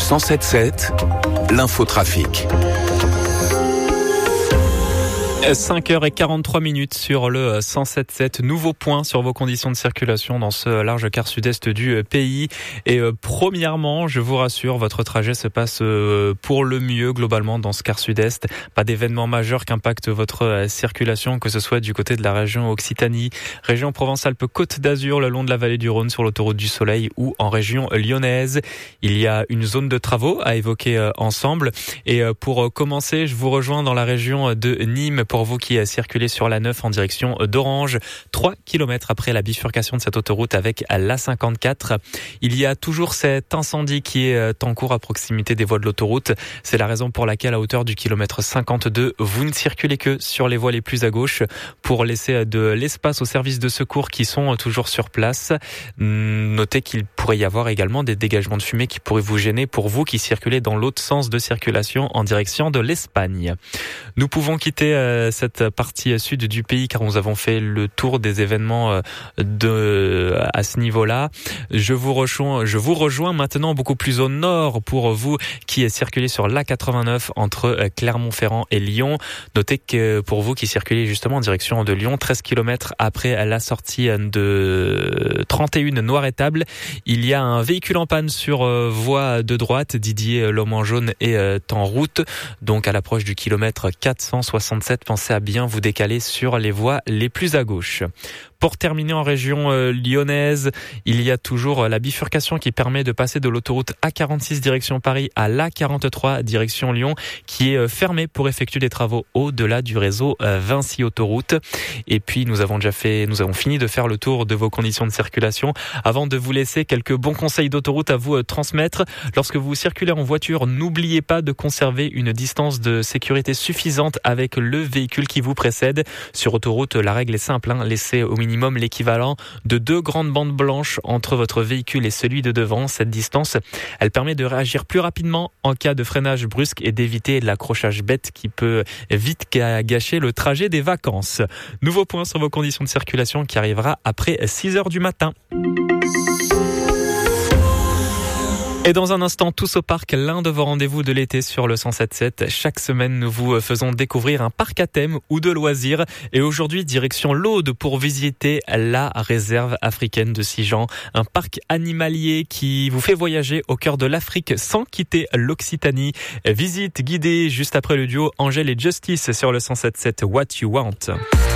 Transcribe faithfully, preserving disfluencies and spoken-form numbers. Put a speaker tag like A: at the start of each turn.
A: cent sept sept, l'infotrafic.
B: cinq heures quarante-trois minutes sur le cent sept sept. Nouveau point sur vos conditions de circulation dans ce large quart sud-est du pays. Et euh, premièrement, je vous rassure, votre trajet se passe euh, pour le mieux globalement dans ce quart sud-est. Pas d'événements majeurs qui impactent votre euh, circulation, que ce soit du côté de la région Occitanie, région Provence-Alpes-Côte d'Azur, le long de la vallée du Rhône sur l'autoroute du Soleil ou en région lyonnaise. Il y a une zone de travaux à évoquer euh, ensemble. Et euh, pour euh, commencer, je vous rejoins dans la région de Nîmes pour vous qui circulez sur la neuf en direction d'Orange, trois kilomètres après la bifurcation de cette autoroute avec l'A cinquante-quatre. Il y a toujours cet incendie qui est en cours à proximité des voies de l'autoroute. C'est la raison pour laquelle à hauteur du kilomètre cinquante-deux, vous ne circulez que sur les voies les plus à gauche pour laisser de l'espace aux services de secours qui sont toujours sur place. Notez qu'il pourrait y avoir également des dégagements de fumée qui pourraient vous gêner pour vous qui circulez dans l'autre sens de circulation en direction de l'Espagne. Nous pouvons quitter cette partie sud du pays car nous avons fait le tour des événements de à ce niveau-là. Je vous rejoins, je vous rejoins maintenant beaucoup plus au nord pour vous qui circulez sur l'A quatre-vingt-neuf entre Clermont-Ferrand et Lyon. Notez que pour vous qui circulez justement en direction de Lyon, treize kilomètres après la sortie de trente et un Noiretable, il y a un véhicule en panne sur voie de droite. Didier l'homme en jaune est en route, donc à l'approche du kilomètre quatre cent soixante-sept. Pensez à bien vous décaler sur les voies les plus à gauche. Pour terminer en région euh, lyonnaise, il y a toujours la bifurcation qui permet de passer de l'autoroute A quarante-six direction Paris à l'A quarante-trois direction Lyon, qui est euh, fermée pour effectuer des travaux au-delà du réseau euh, Vinci Autoroute. Et puis nous avons déjà fait, nous avons fini de faire le tour de vos conditions de circulation. Avant de vous laisser quelques bons conseils d'autoroute à vous euh, transmettre, lorsque vous circulez en voiture, n'oubliez pas de conserver une distance de sécurité suffisante avec le véhicule qui vous précède. Sur autoroute, la règle est simple, hein, laissez au minimum l'équivalent de deux grandes bandes blanches entre votre véhicule et celui de devant. Cette distance, elle permet de réagir plus rapidement en cas de freinage brusque et d'éviter l'accrochage bête qui peut vite gâcher le trajet des vacances. Nouveau point sur vos conditions de circulation qui arrivera après six heures du matin. Et dans un instant, tous au parc, l'un de vos rendez-vous de l'été sur le cent sept sept. Chaque semaine, nous vous faisons découvrir un parc à thème ou de loisirs. Et aujourd'hui, direction l'Aude pour visiter la réserve africaine de Sijan. Un parc animalier qui vous fait voyager au cœur de l'Afrique sans quitter l'Occitanie. Visite guidée juste après le duo Angèle et Justice sur le cent sept sept What You Want.